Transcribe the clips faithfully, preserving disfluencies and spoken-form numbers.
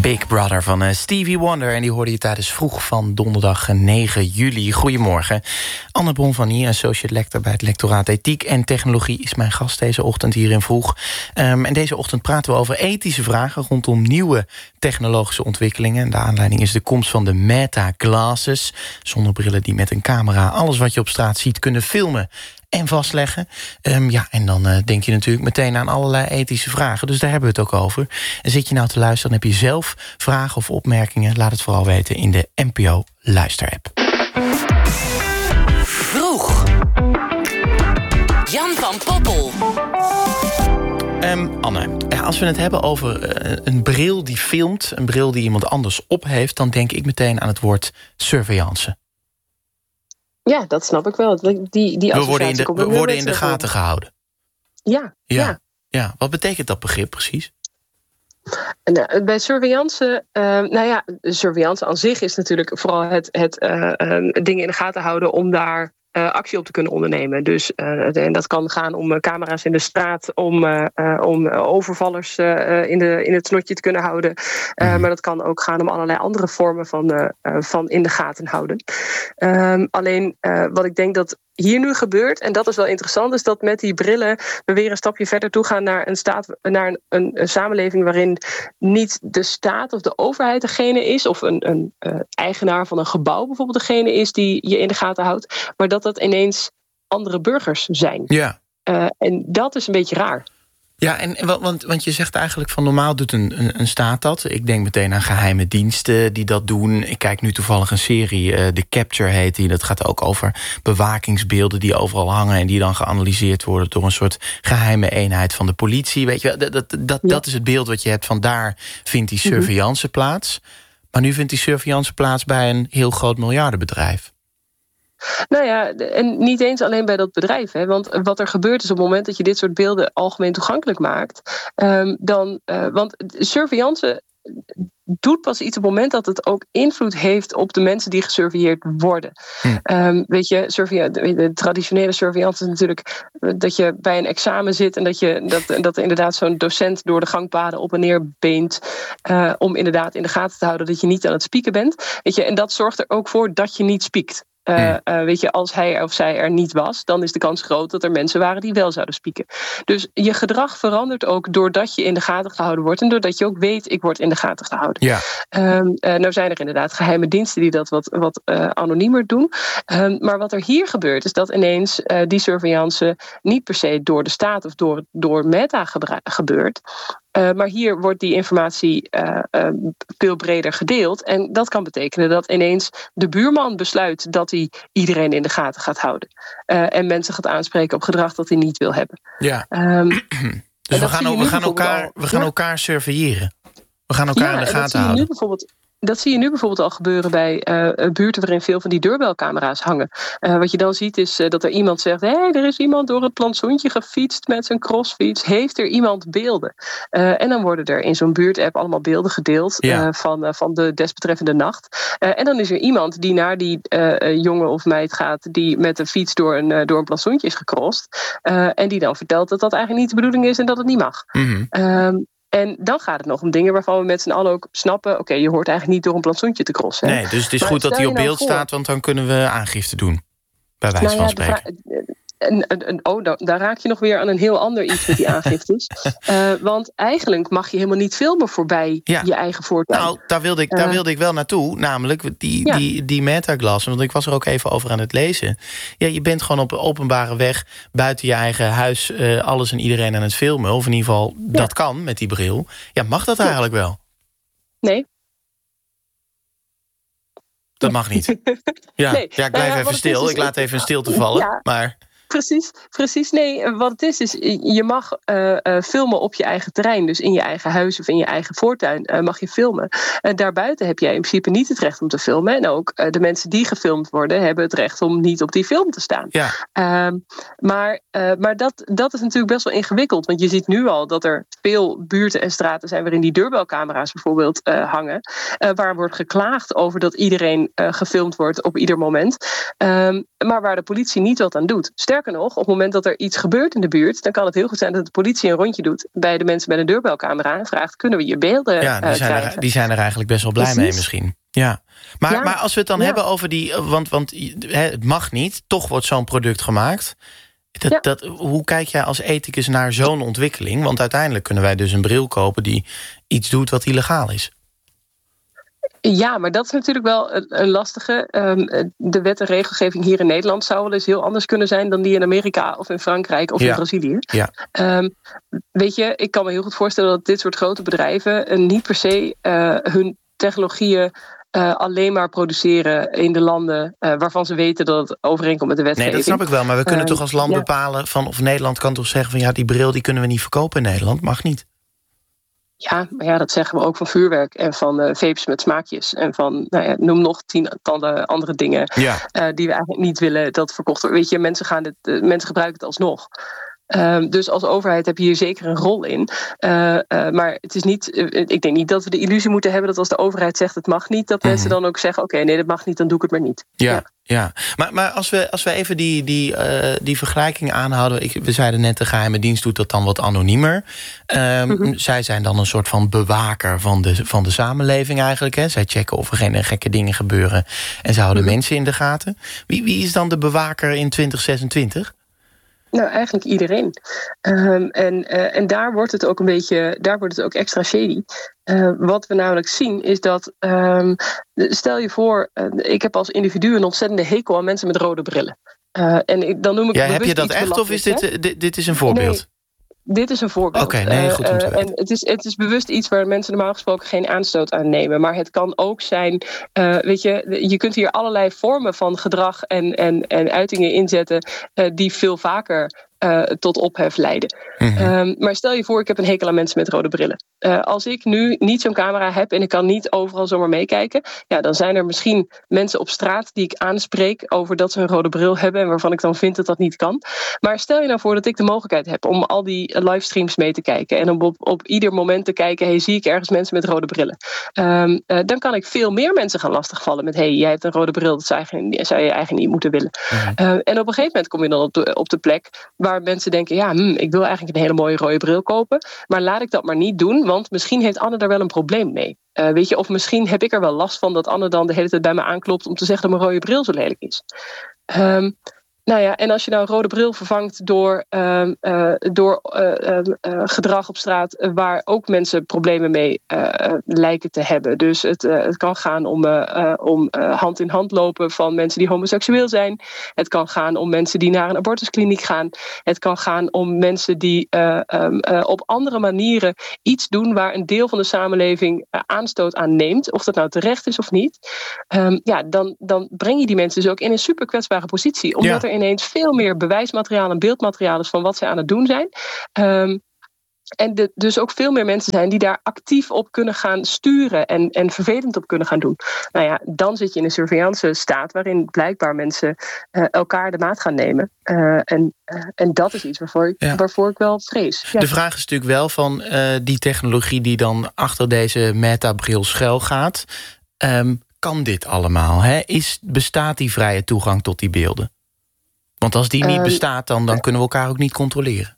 Big Brother van uh, Stevie Wonder. En die hoorde je tijdens Vroeg van donderdag negen juli. Goedemorgen. Anne Bonvanie, associate lector bij het lectoraat Ethiek en Technologie, is mijn gast deze ochtend hier in Vroeg. Um, en deze ochtend praten we over ethische vragen rondom nieuwe technologische ontwikkelingen. De aanleiding is de komst van de Meta Glasses. Zonnebrillen die met een camera alles wat je op straat ziet kunnen filmen en vastleggen. Um, ja, en dan uh, denk je natuurlijk meteen aan allerlei ethische vragen. Dus daar hebben we het ook over. En zit je nou te luisteren, heb je zelf vragen of opmerkingen? Laat het vooral weten in de N P O Luisterapp. Vroeg. Jan van Poppel. Um, Anne, als we het hebben over uh, een bril die filmt, een bril die iemand anders op heeft, dan denk ik meteen aan het woord surveillance. Ja, dat snap ik wel. Die, die we worden in de, we worden in de gaten gehouden. Ja, ja. ja. Ja, wat betekent dat begrip precies? Nou, bij surveillance, uh, nou ja, surveillance aan zich is natuurlijk vooral het, het uh, uh, dingen in de gaten houden om daar Uh, actie op te kunnen ondernemen. Dus uh, en dat kan gaan om uh, camera's in de straat, om, uh, uh, om overvallers uh, in, de, in het snotje te kunnen houden. Uh, mm. Maar dat kan ook gaan om allerlei andere vormen van, uh, uh, van in de gaten houden. Um, alleen uh, wat ik denk dat hier nu gebeurt, en dat is wel interessant, is dat met die brillen we weer een stapje verder toe gaan naar een staat, naar een, een, een samenleving waarin niet de staat of de overheid degene is, of een, een uh, eigenaar van een gebouw bijvoorbeeld degene is die je in de gaten houdt, maar dat dat ineens andere burgers zijn. Ja. Uh, en dat is een beetje raar. Ja, en want, want je zegt eigenlijk van normaal doet een, een, een staat dat. Ik denk meteen aan geheime diensten die dat doen. Ik kijk nu toevallig een serie, uh, The Capture heet die. Dat gaat ook over bewakingsbeelden die overal hangen en die dan geanalyseerd worden door een soort geheime eenheid van de politie. Weet je, dat, dat, dat, ja. dat is het beeld wat je hebt van daar vindt die surveillance mm-hmm. plaats. Maar nu vindt die surveillance plaats bij een heel groot miljardenbedrijf. Nou ja, en niet eens alleen bij dat bedrijf. Hè, want wat er gebeurt is op het moment dat je dit soort beelden algemeen toegankelijk maakt, um, dan, uh, want surveillance doet pas iets op het moment dat het ook invloed heeft op de mensen die gesurveilleerd worden. Hm. Um, weet je, surveilla- de traditionele surveillance is natuurlijk dat je bij een examen zit en dat, je, dat, dat inderdaad zo'n docent door de gangpaden op en neer beent uh, om inderdaad in de gaten te houden dat je niet aan het spieken bent. Weet je, en dat zorgt er ook voor dat je niet spiekt. Uh, uh, weet je, als hij of zij er niet was, dan is de kans groot dat er mensen waren die wel zouden spieken. Dus je gedrag verandert ook doordat je in de gaten gehouden wordt en doordat je ook weet, ik word in de gaten gehouden. Ja. Um, uh, nou zijn er inderdaad geheime diensten die dat wat, wat uh, anoniemer doen. Um, maar wat er hier gebeurt, is dat ineens uh, die surveillance niet per se door de staat of door, door Meta gebra- gebeurt. Uh, maar hier wordt die informatie uh, uh, veel breder gedeeld. En dat kan betekenen dat ineens de buurman besluit dat hij iedereen in de gaten gaat houden. Uh, en mensen gaat aanspreken op gedrag dat hij niet wil hebben. Ja. Um, dus we gaan, we, gaan elkaar, we gaan ja. elkaar surveilleren. We gaan elkaar ja, in de gaten zie houden. Dat zie je nu bijvoorbeeld al gebeuren bij uh, buurten waarin veel van die deurbelcamera's hangen. Uh, wat je dan ziet is uh, dat er iemand zegt, hé, hey, er is iemand door het plantsoentje gefietst met zijn crossfiets. Heeft er iemand beelden? Uh, en dan worden er in zo'n buurtapp allemaal beelden gedeeld ja. uh, van, uh, van de desbetreffende nacht. Uh, en dan is er iemand die naar die uh, jongen of meid gaat die met een fiets door een, uh, door een plantsoentje is gecrossed. Uh, en die dan vertelt dat dat eigenlijk niet de bedoeling is en dat het niet mag. Mm-hmm. Um, En dan gaat het nog om dingen waarvan we met z'n allen ook snappen, oké, okay, je hoort eigenlijk niet door een plantsoentje te crossen. Nee, dus het is maar goed dat hij op beeld nou staat, want dan kunnen we aangifte doen. Bij wijze nou ja, van spreken. Vra- en, en, en, oh, dan, daar raak je nog weer aan een heel ander iets met die aangiftes. uh, want eigenlijk mag je helemaal niet filmen voorbij ja. je eigen voortuin. Nou, daar wilde ik, daar wilde ik wel naartoe. Namelijk die, ja. die, die Meta-glas. Want ik was er ook even over aan het lezen. Ja, je bent gewoon op een openbare weg, buiten je eigen huis, uh, alles en iedereen aan het filmen. Of in ieder geval, ja. dat kan met die bril. Ja, mag dat ja. eigenlijk wel? Nee. Dat mag niet. Ja, nee. ja ik blijf nou ja, even stil. Is, ik laat even in stilte vallen. Ja. Maar... Precies, precies. Nee, wat het is, is je mag uh, uh, filmen op je eigen terrein. Dus in je eigen huis of in je eigen voortuin uh, mag je filmen. Uh, daarbuiten heb jij in principe niet het recht om te filmen. En ook uh, de mensen die gefilmd worden hebben het recht om niet op die film te staan. Ja. Uh, maar uh, maar dat, dat is natuurlijk best wel ingewikkeld. Want je ziet nu al dat er veel buurten en straten zijn waarin die deurbelcamera's bijvoorbeeld uh, hangen. Uh, waar wordt geklaagd over dat iedereen uh, gefilmd wordt op ieder moment. Uh, maar waar de politie niet wat aan doet. Sterker sterker nog, op het moment dat er iets gebeurt in de buurt, dan kan het heel goed zijn dat de politie een rondje doet bij de mensen met een deurbelcamera en vraagt: kunnen we je beelden ja, die uh, zijn krijgen? Er, die zijn er eigenlijk best wel blij Precies. mee misschien. Ja. Maar, Ja. maar als we het dan Ja. hebben over die... Want, want hè, het mag niet, toch wordt zo'n product gemaakt. Dat, Ja. dat, hoe kijk jij als ethicus naar zo'n ontwikkeling? Want uiteindelijk kunnen wij dus een bril kopen die iets doet wat illegaal is. Ja, maar dat is natuurlijk wel een, een lastige. Um, de wet en regelgeving hier in Nederland zou wel eens heel anders kunnen zijn dan die in Amerika of in Frankrijk of Ja. in Brazilië. Ja. Um, weet je, ik kan me heel goed voorstellen dat dit soort grote bedrijven uh, niet per se uh, hun technologieën Uh, alleen maar produceren in de landen uh, waarvan ze weten dat het overeenkomt met de wetgeving. Nee, dat snap ik wel. Maar we kunnen Uh, toch als land ja. bepalen van of Nederland kan toch zeggen van ja, die bril die kunnen we niet verkopen in Nederland. Mag niet. Ja, maar ja, dat zeggen we ook van vuurwerk en van uh, vapes met smaakjes. En van, nou ja, noem nog tientallen andere dingen Ja. uh, die we eigenlijk niet willen dat verkocht wordt. Weet je, mensen, gaan dit, uh, mensen gebruiken het alsnog. Um, dus als overheid heb je hier zeker een rol in. Uh, uh, maar het is niet, uh, ik denk niet dat we de illusie moeten hebben dat als de overheid zegt het mag niet, dat Mm-hmm. mensen dan ook zeggen: oké, okay, nee, dat mag niet, dan doe ik het maar niet. Ja, Ja. ja. Maar, maar als, we, als we even die, die, uh, die vergelijking aanhouden. Ik, we zeiden net, de geheime dienst doet dat dan wat anoniemer. Um, mm-hmm. Zij zijn dan een soort van bewaker van de, van de samenleving eigenlijk. Hè? Zij checken of er geen gekke dingen gebeuren. En ze houden mm-hmm. mensen in de gaten. Wie, wie is dan de bewaker in twintig zesentwintig? Nou, eigenlijk iedereen. Um, en, uh, en daar wordt het ook een beetje, daar wordt het ook extra shady. Uh, wat we namelijk zien is dat, um, stel je voor, uh, ik heb als individu een ontzettende hekel aan mensen met rode brillen. Uh, en ik, dan noem ik ja, heb je dat echt of is dit, hè? dit, dit is een voorbeeld? Nee. Dit is een voorbeeld. Oké, okay, nee, goed om te weten. Uh, en het is, het is bewust iets waar mensen normaal gesproken geen aanstoot aan nemen. Maar het kan ook zijn, uh, weet je, je kunt hier allerlei vormen van gedrag en, en, en uitingen inzetten uh, die veel vaker Uh, tot ophef leiden. Mm-hmm. Um, maar stel je voor, ik heb een hekel aan mensen met rode brillen. Uh, als ik nu niet zo'n camera heb en ik kan niet overal zomaar meekijken, ja, dan zijn er misschien mensen op straat die ik aanspreek over dat ze een rode bril hebben en waarvan ik dan vind dat dat niet kan. Maar stel je nou voor dat ik de mogelijkheid heb om al die livestreams mee te kijken en om op, op ieder moment te kijken, hey, zie ik ergens mensen met rode brillen? Um, uh, dan kan ik veel meer mensen gaan lastigvallen met, hey, jij hebt een rode bril, dat zou, eigenlijk, zou je eigenlijk niet moeten willen. Mm-hmm. Uh, en op een gegeven moment kom je dan op de, op de plek waar Waar mensen denken, ja, hm, ik wil eigenlijk een hele mooie rode bril kopen. Maar laat ik dat maar niet doen, want misschien heeft Anne daar wel een probleem mee. Uh, weet je, of misschien heb ik er wel last van dat Anne dan de hele tijd bij me aanklopt om te zeggen dat mijn rode bril zo lelijk is. Um, Nou ja, en als je nou een rode bril vervangt door, uh, uh, door uh, uh, gedrag op straat waar ook mensen problemen mee uh, lijken te hebben. Dus het, uh, het kan gaan om, uh, uh, om uh, hand in hand lopen van mensen die homoseksueel zijn. Het kan gaan om mensen die naar een abortuskliniek gaan. Het kan gaan om mensen die uh, um, uh, op andere manieren iets doen waar een deel van de samenleving uh, aanstoot aan neemt. Of dat nou terecht is of niet. Um, ja, dan, dan breng je die mensen dus ook in een super kwetsbare positie. Omdat ja. er ineens veel meer bewijsmateriaal en beeldmateriaal is van wat ze aan het doen zijn. Um, en de, dus ook veel meer mensen zijn die daar actief op kunnen gaan sturen en, en vervelend op kunnen gaan doen. Nou ja, dan zit je in een surveillance staat waarin blijkbaar mensen uh, elkaar de maat gaan nemen. Uh, en, uh, en dat is iets waarvoor ik, ja. waarvoor ik wel vrees. Ja. De vraag is natuurlijk wel van uh, die technologie die dan achter deze Meta-bril schuil gaat. Um, kan dit allemaal? Hè? Is, bestaat die vrije toegang tot die beelden? Want als die niet um, bestaat, dan, dan kunnen we elkaar ook niet controleren.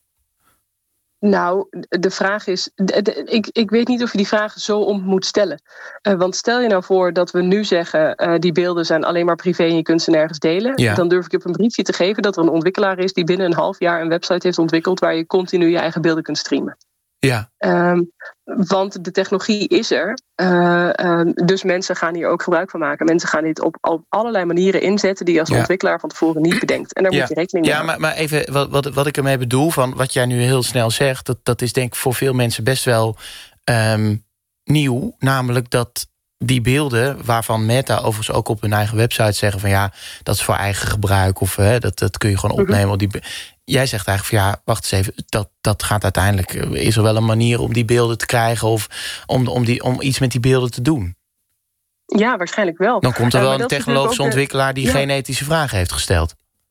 Nou, de vraag is... De, de, ik, ik weet niet of je die vraag zo om moet stellen. Uh, want stel je nou voor dat we nu zeggen... Uh, die beelden zijn alleen maar privé en je kunt ze nergens delen. Ja. Dan durf ik op een briefje te geven dat er een ontwikkelaar is... die binnen een half jaar een website heeft ontwikkeld... waar je continu je eigen beelden kunt streamen. Ja. Um, want de technologie is er. Uh, um, dus mensen gaan hier ook gebruik van maken. Mensen gaan dit op, op allerlei manieren inzetten... die je als ja. ontwikkelaar van tevoren niet bedenkt. En daar ja. moet je rekening mee ja, houden. Maar, maar even, wat, wat, wat ik ermee bedoel... van wat jij nu heel snel zegt... dat, dat is denk ik voor veel mensen best wel um, nieuw. Namelijk dat die beelden... waarvan Meta overigens ook op hun eigen website zeggen... van ja, dat is voor eigen gebruik... of hè, dat, dat kun je gewoon opnemen... Mm-hmm. Die, jij zegt eigenlijk van ja, wacht eens even... dat, dat gaat uiteindelijk... is er wel een manier om die beelden te krijgen... of om, om, die, om iets met die beelden te doen? Ja, waarschijnlijk wel. Dan komt er wel uh, een technologische ontwikkelaar... die ja. geen ethische vragen heeft gesteld.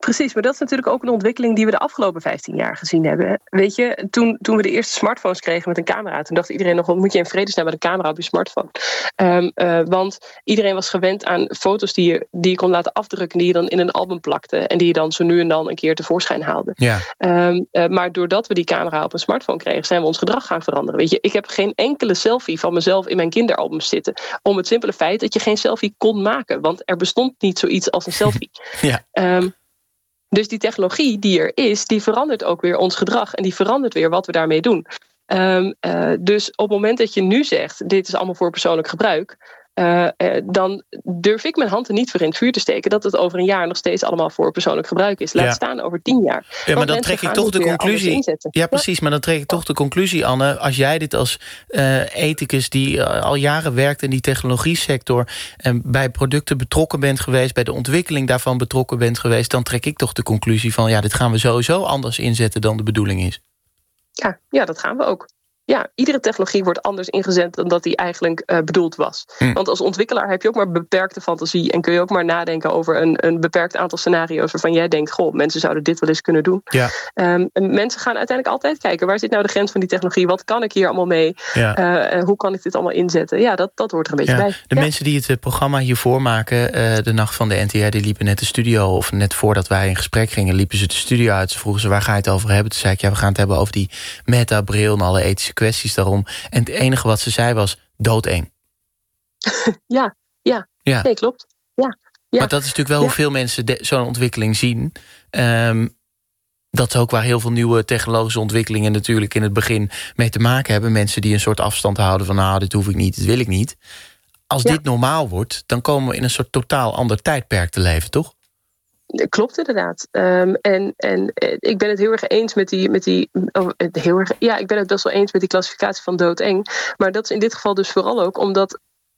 Precies, maar dat is natuurlijk ook een ontwikkeling die we de afgelopen vijftien jaar gezien hebben. Weet je, toen, toen we de eerste smartphones kregen met een camera, toen dacht iedereen nog, wat moet je in vredesnaam met een camera op je smartphone? Um, uh, want iedereen was gewend aan foto's die je, die je kon laten afdrukken, die je dan in een album plakte en die je dan zo nu en dan een keer tevoorschijn haalde. Ja. Um, uh, maar doordat we die camera op een smartphone kregen, zijn we ons gedrag gaan veranderen. Weet je, ik heb geen enkele selfie van mezelf in mijn kinderalbums zitten, om het simpele feit dat je geen selfie kon maken, want er bestond niet zoiets als een selfie. Ja. Um, Dus die technologie die er is, die verandert ook weer ons gedrag. En die verandert weer wat we daarmee doen. Um, uh, dus op het moment dat je nu zegt, dit is allemaal voor persoonlijk gebruik, Uh, uh, dan durf ik mijn hand er niet voor in het vuur te steken dat het over een jaar nog steeds allemaal voor persoonlijk gebruik is. Laat ja. staan over tien jaar. Ja, maar dan trek ik toch de conclusie. Ja, precies. Maar dan trek ik toch de conclusie, Anne. Als jij dit als uh, ethicus die uh, al jaren werkt in die technologie-sector en bij producten betrokken bent geweest, bij de ontwikkeling daarvan betrokken bent geweest, dan trek ik toch de conclusie van ja, dit gaan we sowieso anders inzetten dan de bedoeling is. Ja, ja, dat gaan we ook. Ja, iedere technologie wordt anders ingezet dan dat die eigenlijk uh, bedoeld was. Hm. Want als ontwikkelaar heb je ook maar beperkte fantasie en kun je ook maar nadenken over een, een beperkt aantal scenario's waarvan jij denkt, goh, mensen zouden dit wel eens kunnen doen. Ja. Um, mensen gaan uiteindelijk altijd kijken, waar zit nou de grens van die technologie? Wat kan ik hier allemaal mee? Ja. Uh, hoe kan ik dit allemaal inzetten? Ja, dat, dat hoort er een beetje ja. bij. De ja. mensen die het uh, programma hiervoor maken, uh, de nacht van de N T R, die liepen net de studio, of net voordat wij in gesprek gingen, liepen ze de studio uit. Ze vroegen ze, waar ga je het over hebben? Toen zei ik, ja, we gaan het hebben over die meta-bril en alle ethische kwesties daarom. En het enige wat ze zei was doodeng. Ja, ja, ja. Nee, klopt. Ja, ja. Maar dat is natuurlijk wel ja. hoe veel mensen de, zo'n ontwikkeling zien. Um, dat is ook waar heel veel nieuwe technologische ontwikkelingen natuurlijk in het begin mee te maken hebben. Mensen die een soort afstand houden van nou, dit hoef ik niet, dit wil ik niet. Als ja. dit normaal wordt, dan komen we in een soort totaal ander tijdperk te leven, toch? Klopt inderdaad. Um, en, en ik ben het heel erg eens met die. Met die oh, heel erg, ja, ik ben het best wel eens met die klassificatie van doodeng. Maar dat is in dit geval dus vooral ook omdat,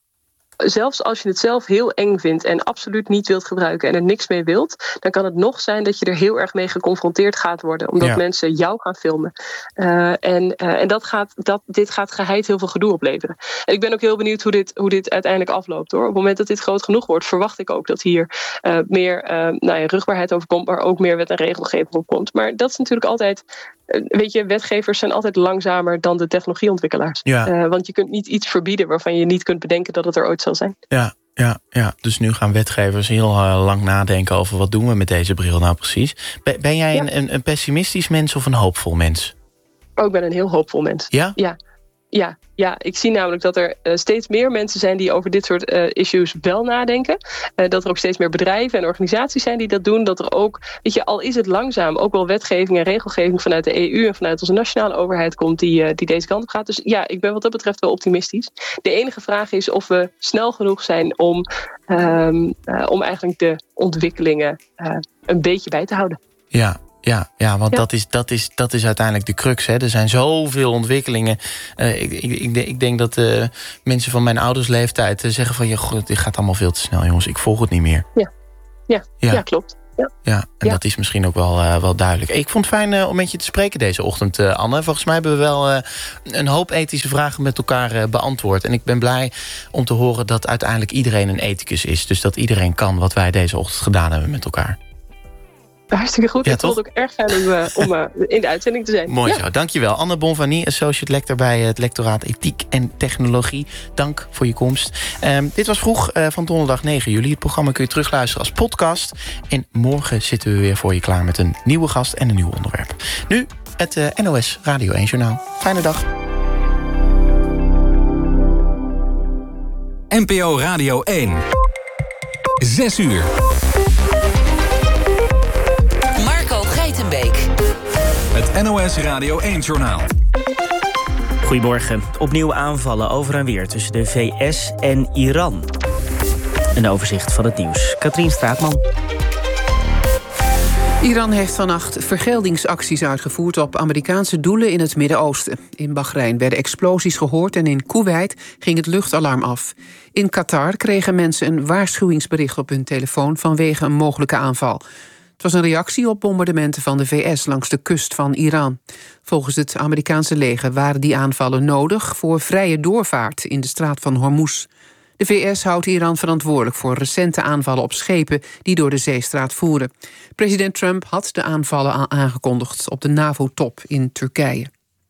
zelfs als je het zelf heel eng vindt en absoluut niet wilt gebruiken en er niks mee wilt, dan kan het nog zijn dat je er heel erg mee geconfronteerd gaat worden, omdat ja. mensen jou gaan filmen. Uh, en uh, en dat gaat, dat, dit gaat geheid heel veel gedoe opleveren. En ik ben ook heel benieuwd hoe dit, hoe dit uiteindelijk afloopt, hoor. Op het moment dat dit groot genoeg wordt, verwacht ik ook dat hier uh, meer uh, nou ja, rugbaarheid over komt, maar ook meer wet en regelgeving op komt. Maar dat is natuurlijk altijd, uh, weet je, wetgevers zijn altijd langzamer dan de technologieontwikkelaars. Ja. Uh, want je kunt niet iets verbieden waarvan je niet kunt bedenken dat het er ooit zal zijn. Ja, ja, ja. Dus nu gaan wetgevers heel uh, lang nadenken over wat doen we met deze bril nou precies. Ben, ben jij ja. een, een, een pessimistisch mens of een hoopvol mens? Oh, ik ben een heel hoopvol mens. Ja? Ja. Ja, ja, ik zie namelijk dat er uh, steeds meer mensen zijn die over dit soort uh, issues wel nadenken. Uh, dat er ook steeds meer bedrijven en organisaties zijn die dat doen. Dat er ook, weet je, al is het langzaam, ook wel wetgeving en regelgeving vanuit de E U en vanuit onze nationale overheid komt die, uh, die deze kant op gaat. Dus ja, ik ben wat dat betreft wel optimistisch. De enige vraag is of we snel genoeg zijn om, um, uh, om eigenlijk de ontwikkelingen uh, een beetje bij te houden. Ja. Ja, ja, want ja. Dat, is, dat, is, dat is uiteindelijk de crux. Hè. Er zijn zoveel ontwikkelingen. Uh, ik, ik, ik denk dat uh, mensen van mijn ouders leeftijd uh, zeggen van ja, god, dit gaat allemaal veel te snel, jongens. Ik volg het niet meer. Ja, ja. ja. ja klopt. Ja, ja en ja. dat is misschien ook wel, uh, wel duidelijk. Ik vond het fijn uh, om met je te spreken deze ochtend, uh, Anne. Volgens mij hebben we wel uh, een hoop ethische vragen met elkaar uh, beantwoord. En ik ben blij om te horen dat uiteindelijk iedereen een ethicus is. Dus dat iedereen kan wat wij deze ochtend gedaan hebben met elkaar. Hartstikke goed. Ja, ik vond het ook erg fijn om, uh, om uh, in de uitzending te zijn. Mooi ja. zo, dankjewel. Anne Bonvanie, associate lector bij het lectoraat Ethiek en Technologie. Dank voor je komst. Um, dit was Vroeg uh, van donderdag negen juli. Het programma kun je terugluisteren als podcast. En morgen zitten we weer voor je klaar met een nieuwe gast en een nieuw onderwerp. Nu het uh, N O S Radio één Journaal. Fijne dag. N P O Radio één. Zes uur. Het N O S Radio één Journaal. Goedemorgen. Opnieuw aanvallen over en weer tussen de V S en Iran. Een overzicht van het nieuws. Katrien Straatman. Iran heeft vannacht vergeldingsacties uitgevoerd op Amerikaanse doelen in het Midden-Oosten. In Bahrein werden explosies gehoord en in Koeweit ging het luchtalarm af. In Qatar kregen mensen een waarschuwingsbericht op hun telefoon vanwege een mogelijke aanval. Het was een reactie op bombardementen van de V S langs de kust van Iran. Volgens het Amerikaanse leger waren die aanvallen nodig voor vrije doorvaart in de straat van Hormuz. De V S houdt Iran verantwoordelijk voor recente aanvallen op schepen die door de zeestraat voeren. President Trump had de aanvallen al aangekondigd op de NAVO-top in Turkije.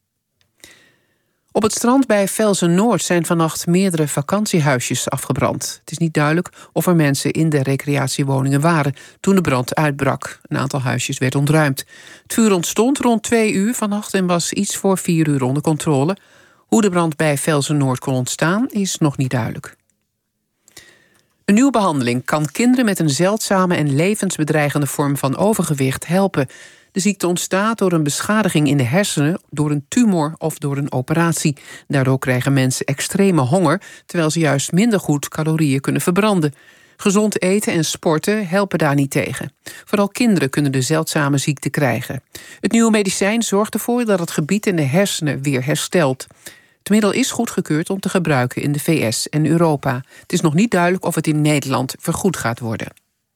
Op het strand bij Velzen-Noord zijn vannacht meerdere vakantiehuisjes afgebrand. Het is niet duidelijk of er mensen in de recreatiewoningen waren toen de brand uitbrak. Een aantal huisjes werd ontruimd. Het vuur ontstond rond twee uur vannacht en was iets voor vier uur onder controle. Hoe de brand bij Velzen-Noord kon ontstaan is nog niet duidelijk. Een nieuwe behandeling kan kinderen met een zeldzame en levensbedreigende vorm van overgewicht helpen. De ziekte ontstaat door een beschadiging in de hersenen, door een tumor of door een operatie. Daardoor krijgen mensen extreme honger, terwijl ze juist minder goed calorieën kunnen verbranden. Gezond eten en sporten helpen daar niet tegen. Vooral kinderen kunnen de zeldzame ziekte krijgen. Het nieuwe medicijn zorgt ervoor dat het gebied in de hersenen weer herstelt. Het middel is goedgekeurd om te gebruiken in de V S en Europa. Het is nog niet duidelijk of het in Nederland vergoed gaat worden.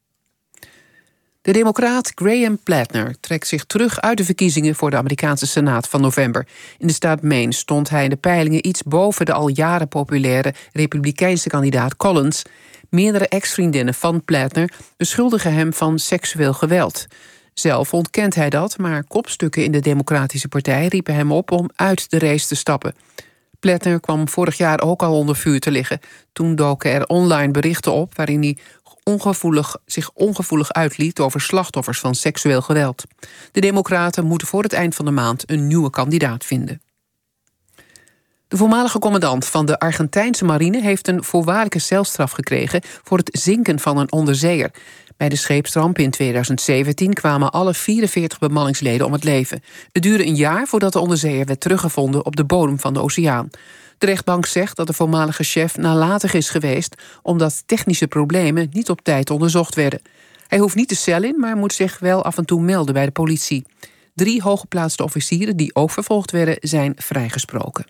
De democraat Graham Plattner trekt zich terug uit de verkiezingen voor de Amerikaanse Senaat van november. In de staat Maine stond hij in de peilingen iets boven de al jaren populaire republikeinse kandidaat Collins. Meerdere ex-vriendinnen van Plattner beschuldigen hem van seksueel geweld. Zelf ontkent hij dat, maar kopstukken in de Democratische Partij riepen hem op om uit de race te stappen. Plattner kwam vorig jaar ook al onder vuur te liggen. Toen doken er online berichten op waarin hij ongevoelig, zich ongevoelig uitliet over slachtoffers van seksueel geweld. De Democraten moeten voor het eind van de maand een nieuwe kandidaat vinden. De voormalige commandant van de Argentijnse marine heeft een voorwaardelijke celstraf gekregen voor het zinken van een onderzeeër. Bij de scheepsramp in tweeduizend zeventien kwamen alle vierenveertig bemanningsleden om het leven. Het duurde een jaar voordat de onderzeeër werd teruggevonden op de bodem van de oceaan. De rechtbank zegt dat de voormalige chef nalatig is geweest omdat technische problemen niet op tijd onderzocht werden. Hij hoeft niet de cel in, maar moet zich wel af en toe melden bij de politie. Drie hooggeplaatste officieren die ook vervolgd werden zijn vrijgesproken.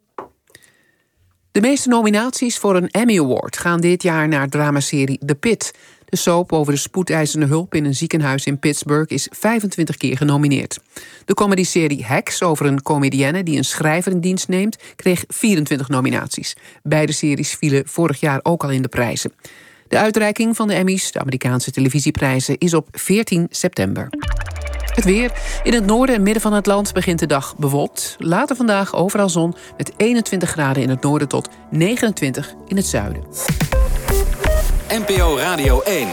De meeste nominaties voor een Emmy Award gaan dit jaar naar dramaserie The Pit. De soap over de spoedeisende hulp in een ziekenhuis in Pittsburgh is vijfentwintig keer genomineerd. De comedyserie Hacks over een comedienne die een schrijver in dienst neemt kreeg vierentwintig nominaties. Beide series vielen vorig jaar ook al in de prijzen. De uitreiking van de Emmys, de Amerikaanse televisieprijzen, is op veertien september. Het weer. In het noorden en midden van het land begint de dag bewolkt. Later vandaag overal zon met eenentwintig graden in het noorden tot negenentwintig in het zuiden. N P O Radio één.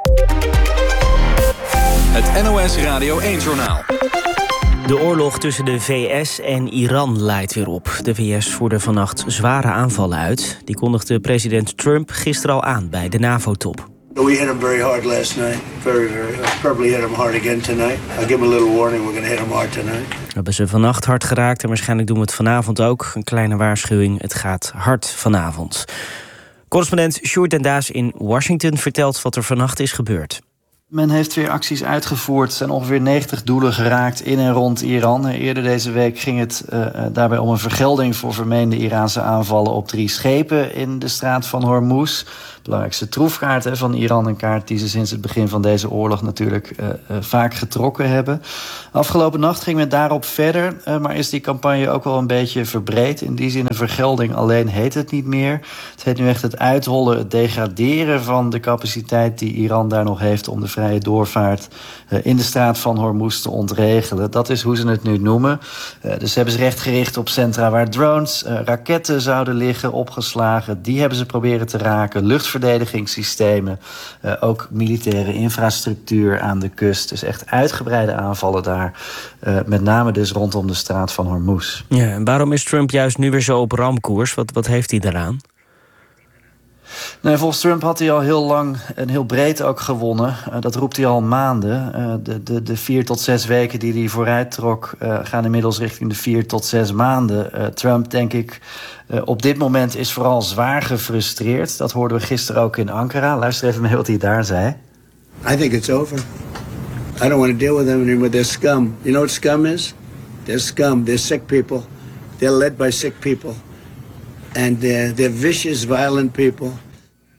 Het N O S Radio één-journaal. De oorlog tussen de V S en Iran leidt weer op. De V S voerde vannacht zware aanvallen uit. Die kondigde president Trump gisteren al aan bij de NAVO-top. We hit him very hard last night. Very, very hard. Probably hit him hard again tonight. I'll give him a little warning. We're going to hit him hard tonight. We hebben ze vannacht hard geraakt en waarschijnlijk doen we het vanavond ook. Een kleine waarschuwing, het gaat hard vanavond. Correspondent Sjoerd den Daas in Washington vertelt wat er vannacht is gebeurd. Men heeft weer acties uitgevoerd. Er zijn ongeveer negentig doelen geraakt in en rond Iran. Eerder deze week ging het uh, daarbij om een vergelding voor vermeende Iraanse aanvallen op drie schepen in de straat van Hormuz. Belangrijkste troefkaart hè, van Iran, een kaart die ze sinds het begin van deze oorlog natuurlijk uh, uh, vaak getrokken hebben. Afgelopen nacht ging men daarop verder, uh, maar is die campagne ook wel een beetje verbreed. In die zin een vergelding alleen heet het niet meer. Het heet nu echt het uithollen, het degraderen van de capaciteit die Iran daar nog heeft om de vrije doorvaart uh, in de straat van Hormuz te ontregelen. Dat is hoe ze het nu noemen. Uh, dus ze hebben ze recht gericht op centra waar drones, uh, raketten zouden liggen, opgeslagen. Die hebben ze proberen te raken. Luchtverdedigingssystemen, uh, ook militaire infrastructuur aan de kust. Dus echt uitgebreide aanvallen daar. Uh, met name dus rondom de straat van Hormuz. Ja, en waarom is Trump juist nu weer zo op ramkoers? Wat, wat heeft hij daaraan? Nee, volgens Trump had hij al heel lang en heel breed ook gewonnen. Uh, dat roept hij al maanden. Uh, de, de, de vier tot zes weken die hij vooruit trok Uh, gaan inmiddels richting de vier tot zes maanden. Uh, Trump, denk ik, uh, op dit moment is vooral zwaar gefrustreerd. Dat hoorden we gisteren ook in Ankara. Luister even mee wat hij daar zei. I think it's over. I don't want to deal with them anymore. They're scum. You know what scum is? They're scum. They're sick people. They're led by sick people. And they're, they're vicious, violent people.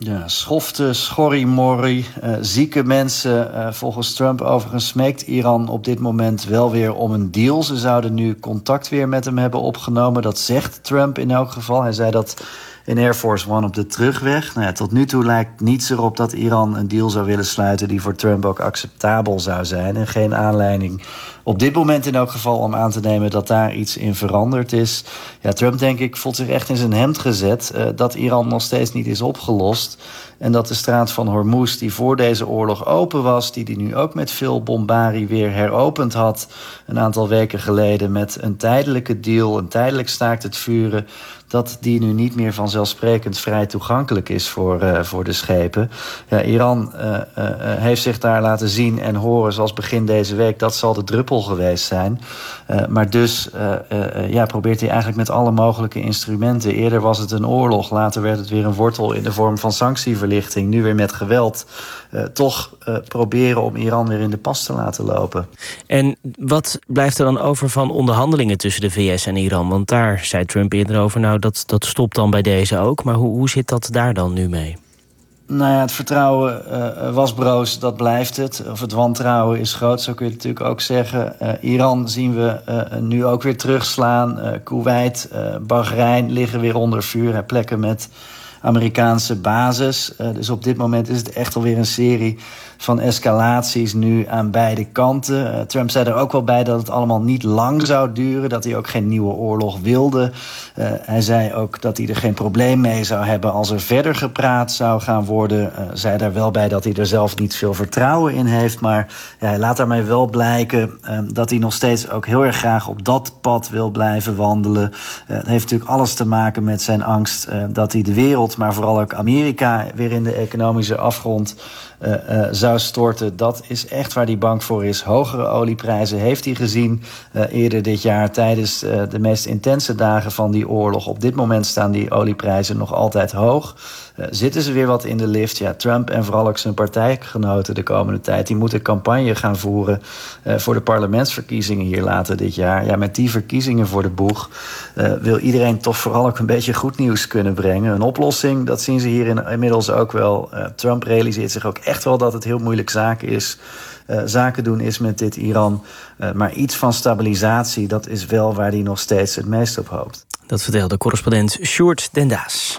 Ja, schofte, schorrimorrie, uh, zieke mensen. Uh, volgens Trump overigens smeekt Iran op dit moment wel weer om een deal. Ze zouden nu contact weer met hem hebben opgenomen. Dat zegt Trump in elk geval. Hij zei dat in Air Force One op de terugweg. Nou ja, tot nu toe lijkt niets erop dat Iran een deal zou willen sluiten die voor Trump ook acceptabel zou zijn. En geen aanleiding op dit moment in elk geval om aan te nemen dat daar iets in veranderd is. Ja, Trump, denk ik, voelt zich echt in zijn hemd gezet uh, dat Iran nog steeds niet is opgelost. En dat de straat van Hormuz, die voor deze oorlog open was, die die nu ook met veel bombarie weer heropend had een aantal weken geleden met een tijdelijke deal, een tijdelijk staakt het vuren, dat die nu niet meer vanzelfsprekend vrij toegankelijk is voor, uh, voor de schepen. Ja, Iran uh, uh, heeft zich daar laten zien en horen zoals begin deze week. Dat zal de druppel geweest zijn. Uh, maar dus uh, uh, ja, probeert hij eigenlijk met alle mogelijke instrumenten. Eerder was het een oorlog, later werd het weer een wortel in de vorm van sanctieverlichting. Nu weer met geweld. Uh, toch uh, proberen om Iran weer in de pas te laten lopen. En wat blijft er dan over van onderhandelingen tussen de V S en Iran? Want daar zei Trump eerder over, nou dat, dat stopt dan bij deze ook. Maar hoe, hoe zit dat daar dan nu mee? Nou ja, het vertrouwen uh, was broos, dat blijft het. Of het wantrouwen is groot, zo kun je het natuurlijk ook zeggen. Uh, Iran zien we uh, nu ook weer terugslaan. Uh, Kuwait, uh, Bahrein liggen weer onder vuur. Uh, plekken met Amerikaanse basis. Uh, dus op dit moment is het echt alweer een serie van escalaties nu aan beide kanten. Uh, Trump zei er ook wel bij dat het allemaal niet lang zou duren, dat hij ook geen nieuwe oorlog wilde. Uh, hij zei ook dat hij er geen probleem mee zou hebben als er verder gepraat zou gaan worden. Uh, zei daar wel bij dat hij er zelf niet veel vertrouwen in heeft, maar ja, hij laat daarmee wel blijken uh, dat hij nog steeds ook heel erg graag op dat pad wil blijven wandelen. Uh, het heeft natuurlijk alles te maken met zijn angst uh, dat hij de wereld, maar vooral ook Amerika, weer in de economische afgrond uh, uh, zou storten. Dat is echt waar hij bang voor is. Hogere olieprijzen heeft hij gezien uh, eerder dit jaar tijdens uh, de meest intense dagen van die oorlog. Op dit moment staan die olieprijzen nog altijd hoog. Uh, zitten ze weer wat in de lift? Ja, Trump en vooral ook zijn partijgenoten de komende tijd, die moeten campagne gaan voeren uh, voor de parlementsverkiezingen hier later dit jaar. Ja, met die verkiezingen voor de boeg uh, wil iedereen toch vooral ook een beetje goed nieuws kunnen brengen. Een oplossing, dat zien ze hier in, inmiddels ook wel. Uh, Trump realiseert zich ook echt wel dat het heel moeilijk zaken is. Uh, zaken doen is met dit Iran. Uh, maar iets van stabilisatie, dat is wel waar hij nog steeds het meest op hoopt. Dat vertelde correspondent Sjoerd Den Daas.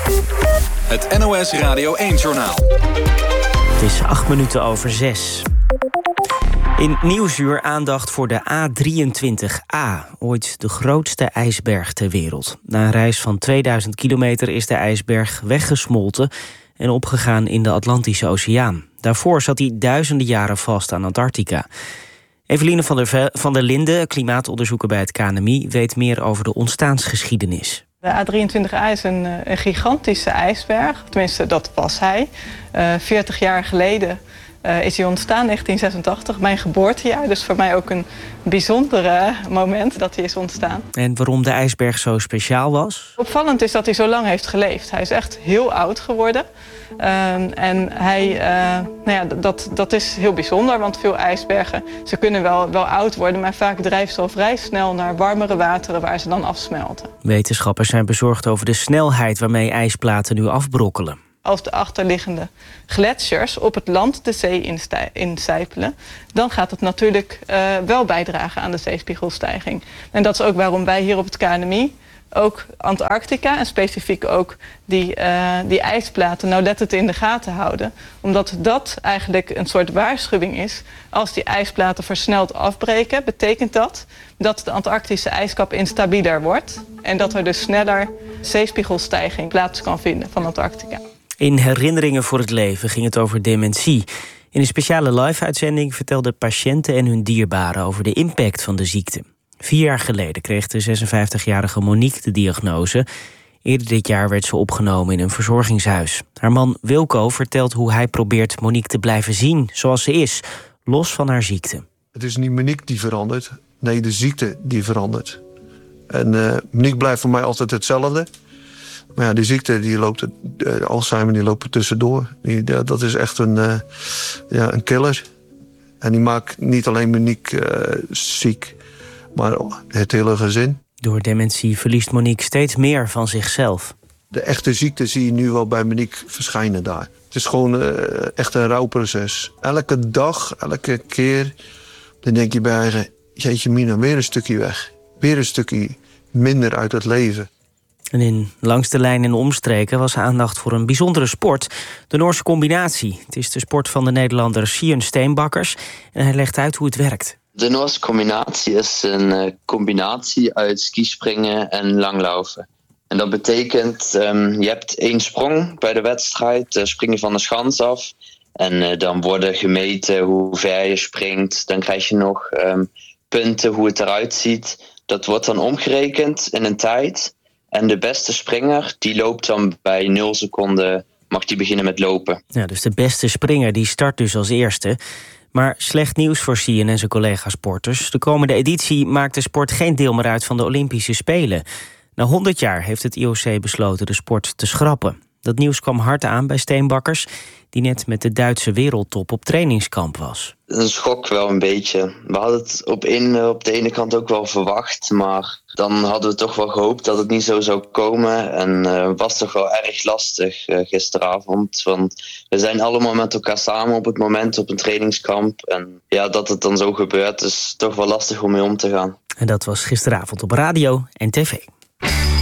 Het N O S Radio één-journaal. Het is acht minuten over zes. In Nieuwsuur aandacht voor de A drieëntwintig A, ooit de grootste ijsberg ter wereld. Na een reis van tweeduizend kilometer is de ijsberg weggesmolten en opgegaan in de Atlantische Oceaan. Daarvoor zat hij duizenden jaren vast aan Antarctica. Eveline van der, Ve- van der Linden, klimaatonderzoeker bij het K N M I, weet meer over de ontstaansgeschiedenis. De A drieëntwintig A is een, een gigantische ijsberg. Tenminste, dat was hij. Uh, veertig jaar geleden uh, is hij ontstaan, negentien zesentachtig, mijn geboortejaar. Dus voor mij ook een bijzondere moment dat hij is ontstaan. En waarom de ijsberg zo speciaal was? Opvallend is dat hij zo lang heeft geleefd. Hij is echt heel oud geworden. Uh, en hij, uh, nou ja, dat, dat is heel bijzonder, want veel ijsbergen, ze kunnen wel, wel oud worden, maar vaak drijven ze al vrij snel naar warmere wateren waar ze dan afsmelten. Wetenschappers zijn bezorgd over de snelheid waarmee ijsplaten nu afbrokkelen. Als de achterliggende gletsjers op het land de zee incijpelen, dan gaat het natuurlijk uh, wel bijdragen aan de zeespiegelstijging. En dat is ook waarom wij hier op het K N M I ook Antarctica en specifiek ook die, uh, die ijsplaten nauwlettend in de gaten houden. Omdat dat eigenlijk een soort waarschuwing is. Als die ijsplaten versneld afbreken, betekent dat dat de Antarctische ijskap instabieler wordt. En dat er dus sneller zeespiegelstijging plaats kan vinden van Antarctica. In Herinneringen voor het Leven ging het over dementie. In een speciale live-uitzending vertelden patiënten en hun dierbaren over de impact van de ziekte. Vier jaar geleden kreeg de zesenvijftigjarige Monique de diagnose. Eerder dit jaar werd ze opgenomen in een verzorgingshuis. Haar man Wilco vertelt hoe hij probeert Monique te blijven zien zoals ze is, los van haar ziekte. Het is niet Monique die verandert, nee, de ziekte die verandert. En uh, Monique blijft voor mij altijd hetzelfde. Maar ja, die ziekte, die loopt, uh, Alzheimer, die loopt er tussendoor. Die, uh, dat is echt een, uh, ja, een killer. En die maakt niet alleen Monique uh, ziek, maar het hele gezin. Door dementie verliest Monique steeds meer van zichzelf. De echte ziekte zie je nu wel bij Monique verschijnen daar. Het is gewoon uh, echt een rouwproces. Elke dag, elke keer, dan denk je bij eigen... jeetje mina, weer een stukje weg. Weer een stukje minder uit het leven. En in Langs de Lijn en omstreken was aandacht voor een bijzondere sport. De Noorse combinatie. Het is de sport van de Nederlander Sian Steenbakkers. En hij legt uit hoe het werkt. De Noorse combinatie is een combinatie uit skispringen en langlaufen. En dat betekent, um, je hebt één sprong bij de wedstrijd, uh, spring je van de schans af. En uh, dan worden gemeten hoe ver je springt. Dan krijg je nog um, punten, hoe het eruit ziet. Dat wordt dan omgerekend in een tijd. En de beste springer, die loopt dan bij nul seconden, mag die beginnen met lopen. Ja, dus de beste springer, die start dus als eerste. Maar slecht nieuws voor Sian en zijn collega-sporters. De komende editie maakt de sport geen deel meer uit van de Olympische Spelen. Na honderd jaar heeft het I O C besloten de sport te schrappen. Dat nieuws kwam hard aan bij Steenbakkers, die net met de Duitse wereldtop op trainingskamp was. Een schok wel een beetje. We hadden het op, een, op de ene kant ook wel verwacht, maar dan hadden we toch wel gehoopt dat het niet zo zou komen. En uh, het was toch wel erg lastig uh, gisteravond, want we zijn allemaal met elkaar samen op het moment op een trainingskamp. En ja, dat het dan zo gebeurt is toch wel lastig om mee om te gaan. En dat was gisteravond op radio en tv.